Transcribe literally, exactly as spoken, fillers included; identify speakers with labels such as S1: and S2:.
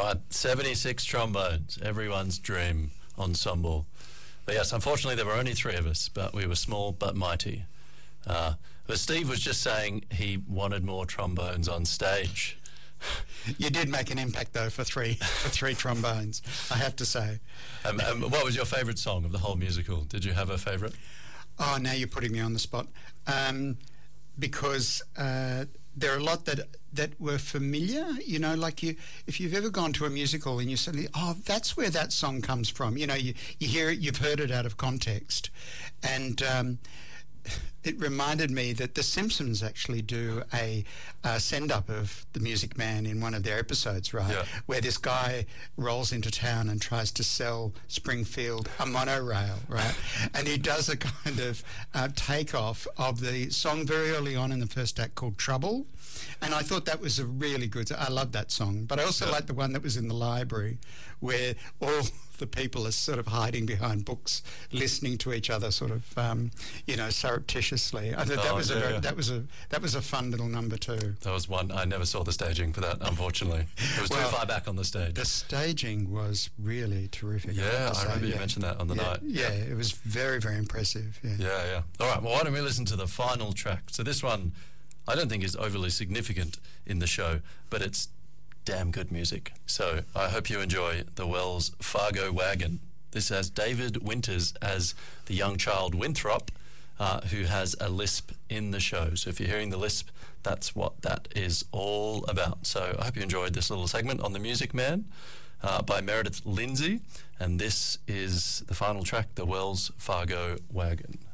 S1: Uh, seventy-six trombones, everyone's dream ensemble. But yes, unfortunately there were only three of us, but we were small but mighty. Uh, but Steve was just saying he wanted more trombones on stage.
S2: You did make an impact though for three for three trombones, I have to say.
S1: Um, um, what was your favourite song of the whole musical? Did you have a favourite?
S2: Oh, now you're putting me on the spot. Um, because uh, there are a lot that that were familiar, you know, like you, if you've ever gone to a musical and you suddenly, oh, that's where that song comes from. You know, you, you hear it, you've heard it out of context. And um, it reminded me that The Simpsons actually do a, a send-up of The Music Man in one of their episodes, right?
S1: Yeah.
S2: Where this guy rolls into town and tries to sell Springfield a monorail, right? And he does a kind of uh, takeoff of the song very early on in the first act called Trouble. And I thought that was a really good, I love that song. But I also
S1: Yeah.
S2: like the one that was in the library where all the people are sort of hiding behind books, listening to each other, sort of, um, you know, surreptitiously. I thought that
S1: Oh,
S2: was a
S1: yeah,
S2: very,
S1: yeah.
S2: that was a that was a fun little number too.
S1: That was one. I never saw the staging for that, unfortunately. It was
S2: Well,
S1: too far back on the stage.
S2: The staging was really terrific. I have
S1: Yeah,
S2: to
S1: I
S2: say,
S1: remember you
S2: yeah.
S1: mentioned that on the
S2: yeah,
S1: night.
S2: Yeah, it was very, very impressive. Yeah.
S1: Yeah, yeah. All right, well, why don't we listen to the final track? So this one, I don't think is overly significant in the show, but it's damn good music. So I hope you enjoy the Wells Fargo Wagon. This has David Winters as the young child Winthrop, uh, who has a lisp in the show. So if you're hearing the lisp, that's what that is all about. So I hope you enjoyed this little segment on The Music Man uh, by Meredith Lindsay. And this is the final track, the Wells Fargo Wagon.